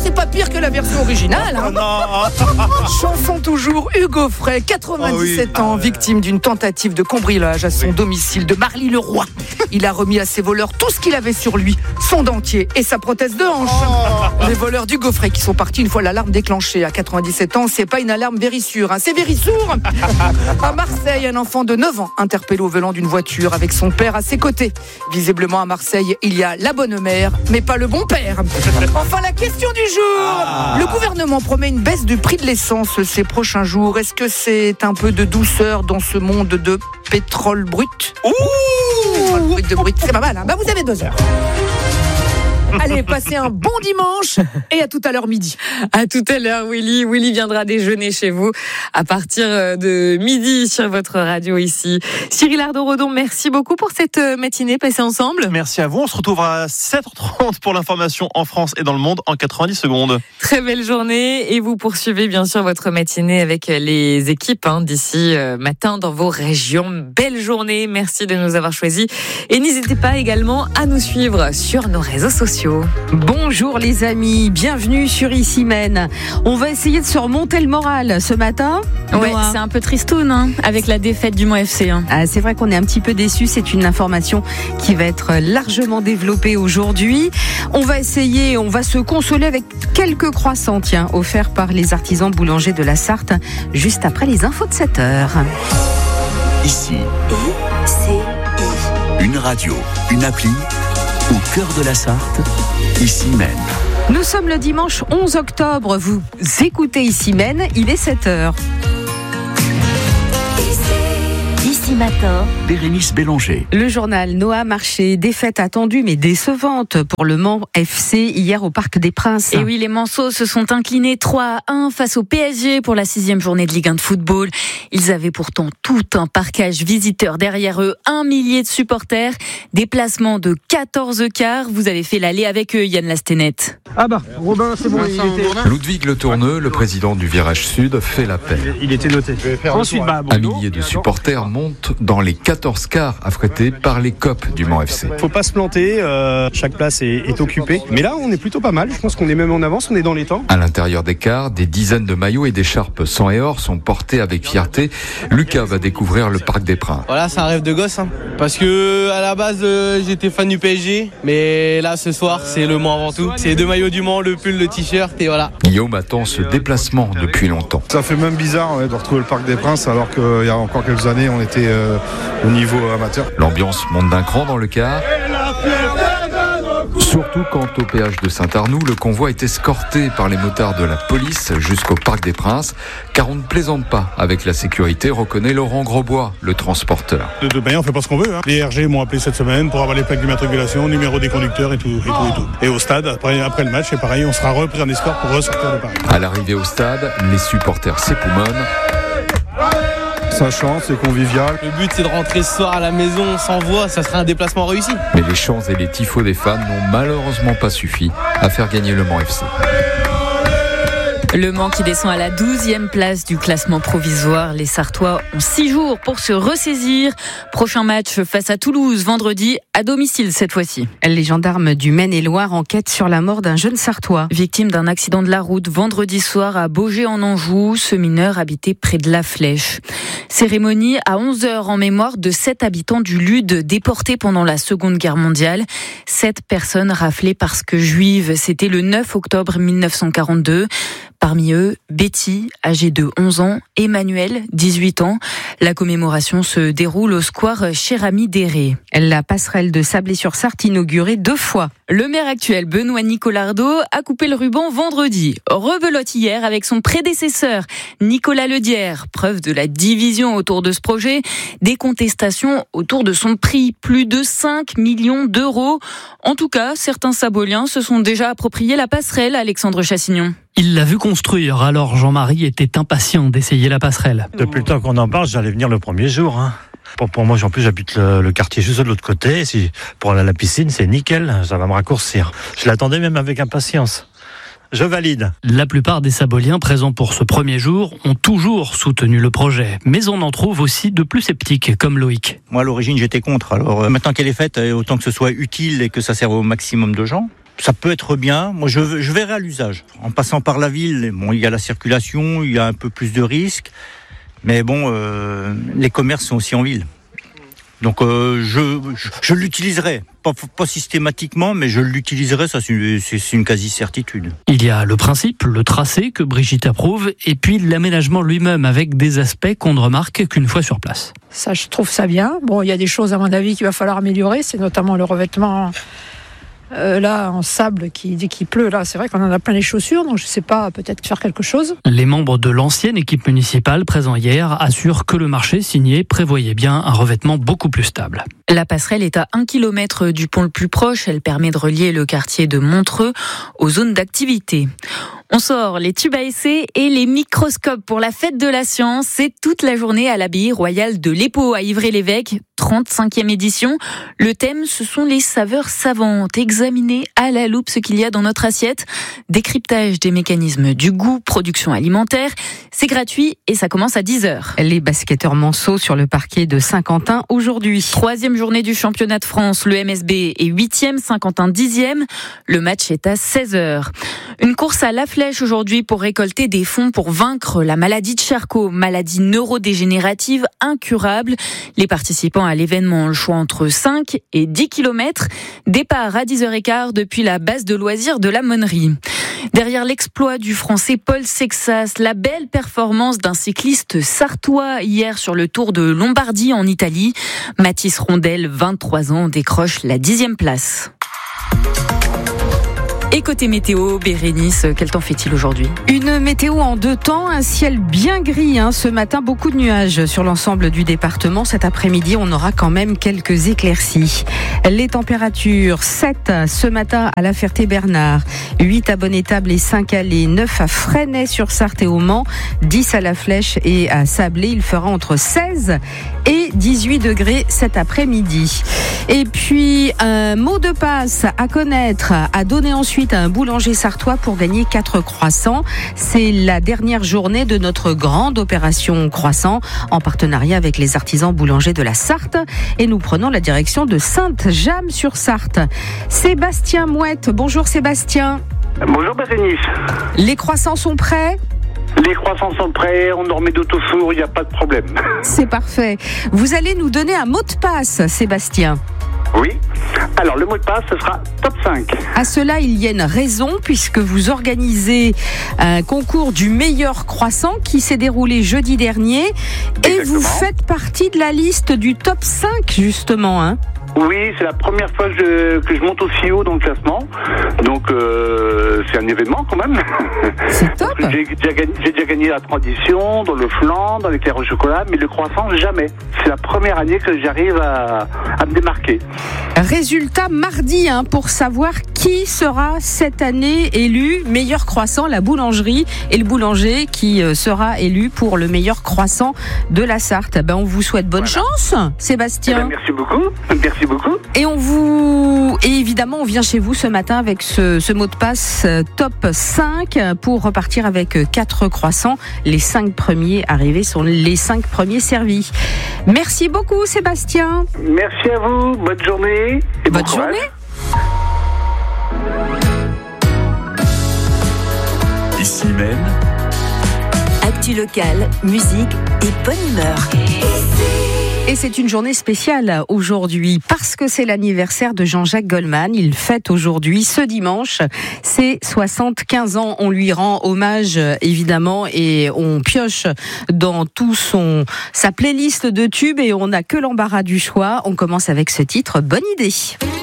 c'est pas pire que la version originale. Hein. Chanson toujours, Hugues Aufray, 97 ans, victime d'une tentative de cambriolage à son domicile de Marly-le-Roi. Il a remis à ses voleurs tout ce qu'il avait sur lui, son dentier et sa prothèse de hanche. Les voleurs d'Hugues Aufray qui sont partis une fois l'alarme déclenchée. À 97 ans, c'est pas une alarme Vérissure, hein, c'est Vérissour. À Marseille, un enfant de 9 ans interpellé au volant d'une voiture avec son père à ses côtés. Visiblement à Marseille, il y a la bonne mère, mais pas le bon père. Enfin, la question du jour. Le gouvernement promet une baisse du prix de l'essence ces prochains jours. Est-ce que c'est un peu de douceur dans ce monde de pétrole brut? Brut, c'est pas mal, hein. Vous avez 2 heures. Allez, passez un bon dimanche et à tout à l'heure midi. À tout à l'heure, Willy. Willy viendra déjeuner chez vous à partir de midi sur votre radio ici. Cyril Ardon-Redon, merci beaucoup pour cette matinée passée ensemble. Merci à vous. On se retrouve à 7h30 pour l'information en France et dans le monde en 90 secondes. Très belle journée et vous poursuivez bien sûr votre matinée avec les équipes d'ici matin dans vos régions. Belle journée. Merci de nous avoir choisis et n'hésitez pas également à nous suivre sur nos réseaux sociaux. Bonjour les amis, bienvenue sur Ici Mène. On va essayer de se remonter le moral ce matin. Ouais, c'est un peu tristoun avec la défaite du Mans FC. C'est vrai qu'on est un petit peu déçus, c'est une information qui va être largement développée aujourd'hui. On va se consoler avec quelques croissants, offerts par les artisans boulangers de la Sarthe, juste après les infos de 7h. Ici, une radio, une appli, au cœur de la Sarthe, Ici Mène. Nous sommes le dimanche 11 octobre, vous écoutez Ici Mène, il est 7h. Ici Matin, Bérénice Bélanger. Le journal Noah Marché, défaite attendue mais décevante pour le Mans FC hier au Parc des Princes. Et oui, les Manceaux se sont inclinés 3-1 face au PSG pour la 6e journée de Ligue 1 de football. Ils avaient pourtant tout un parquage visiteur derrière eux, 1 millier de supporters, déplacement de 14 quarts. Vous avez fait l'aller avec eux, Yann Lastenette. Robin, c'est bon, il était... Ludwig Le Tourneux, le président du Virage Sud, fait l'appel. Il était noté. Ensuite, un millier de supporters montent dans les 14 quarts affrétés par les COP du Mans FC. Faut pas se planter, chaque place est occupée. Mais là, on est plutôt pas mal. Je pense qu'on est même en avance, on est dans les temps. À l'intérieur des quarts, des dizaines de maillots et d'écharpes sang et or sont portés avec fierté. Lucas va découvrir le Parc des Princes. Voilà, c'est un rêve de gosse. Parce que à la base, j'étais fan du PSG. Mais là, ce soir, c'est le Mans avant tout. C'est 2 maillots du Mans, le pull, le t-shirt et voilà. Guillaume attend ce déplacement depuis longtemps. Ça fait même bizarre de retrouver le Parc des Princes alors qu'il y a encore quelques années, on était au niveau amateur. L'ambiance monte d'un cran dans le car. Surtout quand au péage de Saint-Arnoux, le convoi est escorté par les motards de la police jusqu'au Parc des Princes, car on ne plaisante pas avec la sécurité, reconnaît Laurent Grosbois, le transporteur. De toute manière, on fait pas ce qu'on veut. Les RG m'ont appelé cette semaine pour avoir les plaques d'immatriculation, numéro des conducteurs et tout. Et au stade, après le match, c'est pareil, on sera repris en escorte pour ressortir de Paris. À l'arrivée au stade, les supporters s'époumonnent. Ça chante, c'est convivial. Le but, c'est de rentrer ce soir à la maison sans voix, ça serait un déplacement réussi. Mais les chants et les tifos des fans n'ont malheureusement pas suffi à faire gagner le Mans FC. Le Mans qui descend à la 12e place du classement provisoire. Les Sartois ont 6 jours pour se ressaisir. Prochain match face à Toulouse, vendredi, à domicile cette fois-ci. Les gendarmes du Maine-et-Loire enquêtent sur la mort d'un jeune Sartois. Victime d'un accident de la route vendredi soir à Baugé-en-Anjou, ce mineur habitait près de la Flèche. Cérémonie à 11h en mémoire de 7 habitants du Lude déportés pendant la Seconde Guerre mondiale. 7 personnes raflées parce que juives. C'était le 9 octobre 1942. Parmi eux, Betty, âgée de 11 ans, Emmanuel, 18 ans. La commémoration se déroule au square Chérami Déré. La passerelle de Sablé-sur-Sarthe inaugurée 2 fois. Le maire actuel, Benoît Nicolardo, a coupé le ruban vendredi. Rebelote hier avec son prédécesseur, Nicolas Ledière. Preuve de la division autour de ce projet. Des contestations autour de son prix. Plus de 5 millions d'euros. En tout cas, certains Saboliens se sont déjà approprié la passerelle, Alexandre Chassignon. Il l'a vu construire, alors Jean-Marie était impatient d'essayer la passerelle. Depuis le temps qu'on en parle, j'allais venir le premier jour. Pour moi, en plus, j'habite le quartier juste de l'autre côté. Pour aller à la piscine, c'est nickel, ça va me raccourcir. Je l'attendais même avec impatience. Je valide. La plupart des Saboliens présents pour ce premier jour ont toujours soutenu le projet. Mais on en trouve aussi de plus sceptiques, comme Loïc. Moi, à l'origine, j'étais contre. Alors maintenant qu'elle est faite, autant que ce soit utile et que ça serve au maximum de gens. ça peut être bien. Moi, je verrai à l'usage. En passant par la ville, bon, il y a la circulation, il y a un peu plus de risques. Mais bon, les commerces sont aussi en ville. Donc je l'utiliserai, pas systématiquement, mais je l'utiliserai, ça c'est une quasi-certitude. Il y a le principe, le tracé que Brigitte approuve, et puis l'aménagement lui-même avec des aspects qu'on ne remarque qu'une fois sur place. Ça, je trouve ça bien. Bon, il y a des choses à mon avis qu'il va falloir améliorer, c'est notamment le revêtement là en sable dès qu'il pleut. Là, c'est vrai qu'on en a plein les chaussures, donc je ne sais pas, peut-être faire quelque chose. Les membres de l'ancienne équipe municipale présents hier assurent que le marché signé prévoyait bien un revêtement beaucoup plus stable. La passerelle est à 1 km du pont le plus proche. Elle permet de relier le quartier de Montreux aux zones d'activité. On sort les tubes à essai et les microscopes pour la fête de la science. C'est toute la journée à l'abbaye royale de l'Épau à Ivry-l'Évêque, 35e édition. Le thème, ce sont les saveurs savantes. Examiner à la loupe ce qu'il y a dans notre assiette. Décryptage des mécanismes du goût, production alimentaire. C'est gratuit et ça commence à 10h. Les basketteurs manceaux sur le parquet de Saint-Quentin aujourd'hui. 3e journée du championnat de France. Le MSB est 8e, Saint-Quentin 10e. Le match est à 16h. Une course à la flèche aujourd'hui pour récolter des fonds pour vaincre la maladie de Charcot, maladie neurodégénérative incurable. Les participants à l'événement ont le choix entre 5 et 10 km. Départ à 10h15 depuis la base de loisirs de la Monnerie. Derrière l'exploit du Français Paul Sexas, la belle performance d'un cycliste sartois hier sur le Tour de Lombardie en Italie. Mathis Rondel, 23 ans, décroche la 10e place. Et côté météo, Bérénice, quel temps fait-il aujourd'hui ? Une météo en 2 temps, un ciel bien gris ce matin, beaucoup de nuages sur l'ensemble du département. Cet après-midi, on aura quand même quelques éclaircies. Les températures, 7 ce matin à La Ferté-Bernard, 8 à Bonne-Étable et 5 à Les, 9 à Fresnay-sur-Sarthe et au Mans, 10 à La Flèche et à Sablé. Il fera entre 16 et 18 degrés cet après-midi. Et puis, un mot de passe à connaître, à donner ensuite à un boulanger sartois pour gagner 4 croissants. C'est la dernière journée de notre grande opération croissant en partenariat avec les artisans boulangers de la Sarthe. Et nous prenons la direction de Sainte-Jamme-sur-Sarthe. Sébastien Mouette. Bonjour Sébastien. Bonjour Bérénice. Les croissants sont prêts ? Les croissants sont prêts, on en remet d'autres au four, il n'y a pas de problème. C'est parfait. Vous allez nous donner un mot de passe, Sébastien. Oui. Alors, le mot de passe, ce sera top 5. À cela, il y a une raison, puisque vous organisez un concours du meilleur croissant qui s'est déroulé jeudi dernier. Et exactement. Vous faites partie de la liste du top 5, justement. Oui, c'est la première fois que je monte aussi haut dans le classement. Donc, c'est un événement quand même. C'est top. J'ai déjà gagné la tradition, dans le flan, dans l'éclair au chocolat, mais le croissant, jamais. C'est la première année que j'arrive à me démarquer. Résultat mardi pour savoir qui sera cette année élu meilleur croissant, la boulangerie et le boulanger qui sera élu pour le meilleur croissant de la Sarthe. On vous souhaite bonne chance, Sébastien. Merci beaucoup. Merci beaucoup. Et évidemment, on vient chez vous ce matin avec ce mot de passe top 5 pour repartir avec 4 croissants. Les 5 premiers arrivés sont les 5 premiers servis. Merci beaucoup, Sébastien. Merci à vous. Bonne journée. Et bonne journée. Ici même. Actu locale, musique et bonne humeur. Et c'est une journée spéciale aujourd'hui parce que c'est l'anniversaire de Jean-Jacques Goldman. Il fête aujourd'hui, ce dimanche, ses 75 ans. On lui rend hommage évidemment et on pioche dans sa playlist de tubes et on n'a que l'embarras du choix. On commence avec ce titre, Bonne idée.